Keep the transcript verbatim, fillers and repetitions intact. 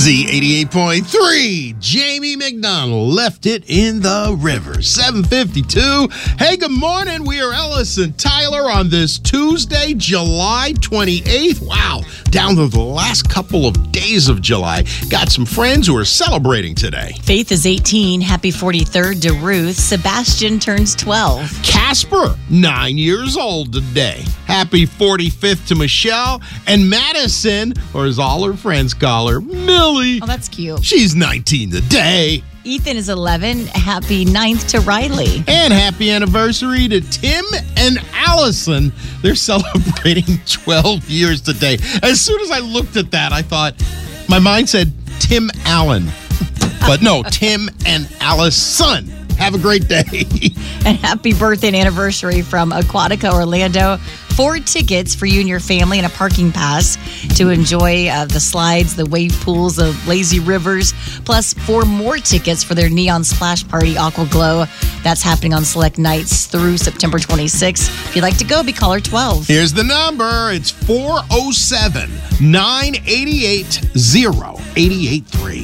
Z eighty-eight point three, Jamie McDonald left it in the river. seven fifty-two. Hey, good morning. We are Ellis and Tyler on this Tuesday, July twenty-eighth. Wow, down to the last couple of days of July. Got some friends who are celebrating today. Faith is eighteen. Happy forty-third to Ruth. Sebastian turns twelve. Casper, nine years old today. Happy forty-fifth to Michelle. And Madison, or as all her friends call her, Millie. Oh, that's cute. She's nineteen today. Ethan is eleven. Happy ninth to Riley. And happy anniversary to Tim and Allison. They're celebrating twelve years today. As soon as I looked at that, I thought, my mind said Tim Allen. But no, Tim and Allison. Have a great day. And happy birthday and anniversary from Aquatica Orlando. Four tickets for you and your family and a parking pass to enjoy uh, the slides, the wave pools, the lazy rivers, plus four more tickets for their Neon Splash Party Aqua Glow. That's happening on select nights through September twenty-sixth. If you'd like to go, be caller twelve. Here's the number. It's four oh seven, nine eight eight, oh eight eight three.